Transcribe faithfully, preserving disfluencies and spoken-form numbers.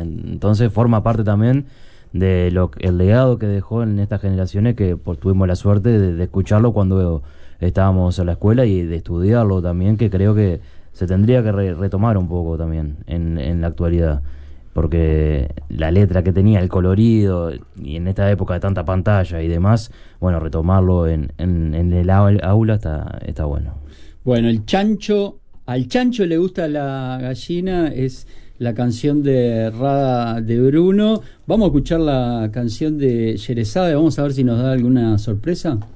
Entonces forma parte también de lo el legado que dejó en estas generaciones, que pues, tuvimos la suerte de, de escucharlo cuando estábamos en la escuela y de estudiarlo también, que creo que se tendría que re, retomar un poco también en, en la actualidad, porque la letra que tenía, el colorido, y en esta época de tanta pantalla y demás, bueno, retomarlo en, en, en el aula está, está bueno. Bueno, el chancho, al chancho le gusta la gallina, es la canción de Rada de Bruno. Vamos a escuchar la canción de Sherezade, vamos a ver si nos da alguna sorpresa.